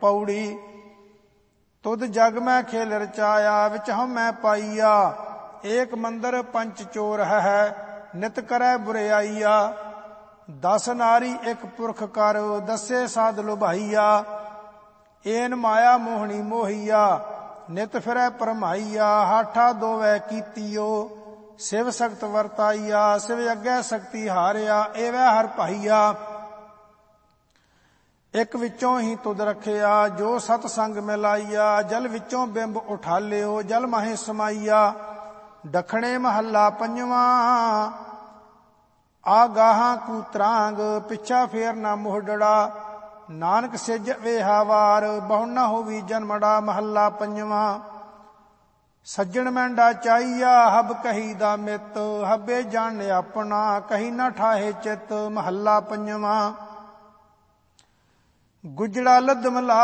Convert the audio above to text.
पौड़ी। तुद जग में खेल रचाया विच हमै पाईया। एक मंदिर पंच चोर है नित करे बुराइया। 10 नारी एक पुरख कर दसे साध लुभाईया। एन माया मोहनी मोहिया नित फिरै परमाईया। हाठा दोवै कीतियो शिव सख्त वरताईया। शिव अग्गै शक्ति हारिया एवै हर भाईया। एक विचों ही तुद रखिया जो सतसंग मिलाईया। जल विचों बिंब उठालियो जल माहे समाईया। दखणे महला पंजवा आगाहां कूतरांग पिछा फेर ना मोहडड़ा। नानक सिज वेहावार बहु न होवी जन्मड़ा। महला पंजवा सज्जन मैंडा चाईया हब कही दा मित। हबे जान अपना कही न ठाहे चित। महला पंजवा गुजड़ा लद मला